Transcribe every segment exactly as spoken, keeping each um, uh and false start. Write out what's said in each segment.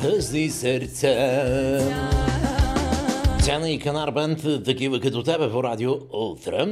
тъжни сърца. Цяна и Канар Бенд, такива като тебе по радио Ултра.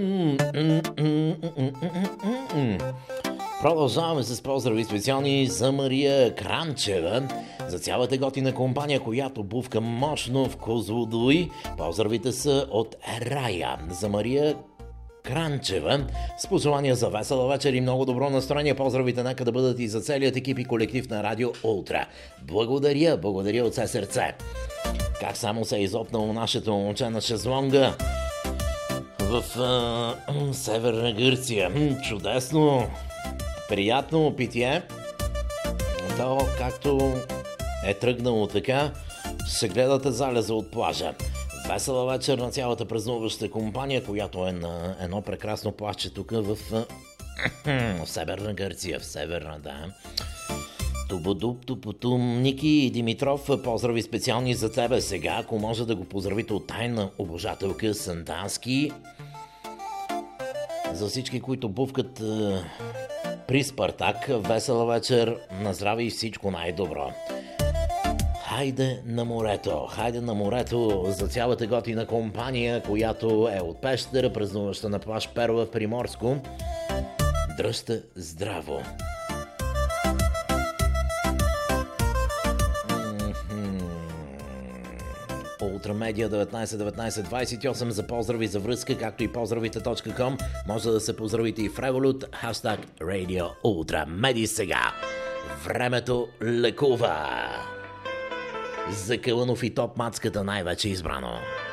Продължаваме с поздрави специални за Мария Кранчева, за цялата готина компания, която бувка мощно в Козлодуй. Поздравите са от Рая за Мария Кранчева с пожелания за весела вечер и много добро настроение. Поздравите нека да бъдат и за целият екип и колектив на Радио Ултра. Благодаря, благодаря от все сърце. Как само се е изопнало нашето момче на шезлонга в а, Северна Гърция. Чудесно, приятно питие. То, както е тръгнало така, ще гледате залеза от плажа. Весела вечер на цялата празнуваща компания, която е на едно прекрасно плажче тук в, в Северна Гърция, в Северна, да. Тубудуп, тупутум, Ники Димитров, поздрави специални за тебе сега, ако може да го поздравите от тайна обожателка Сандански. За всички, които бувкат е, при Спартак, весела вечер, на здраве и всичко най-добро. Хайде на морето, хайде на морето за цялата готина компания, която е от Пещера, празнуваща на плаж Перова в Приморско. Дръжте здраво! Ултрамедия деветнайсет деветнайсет двайсет и осем за поздрави за връзка, както и поздравите точка ком. Може да се поздравите и в Revolut, хаштаг Radio Ultra. Меди сега. Времето лекува. За Кълънов и топ мацката най-вече избрано.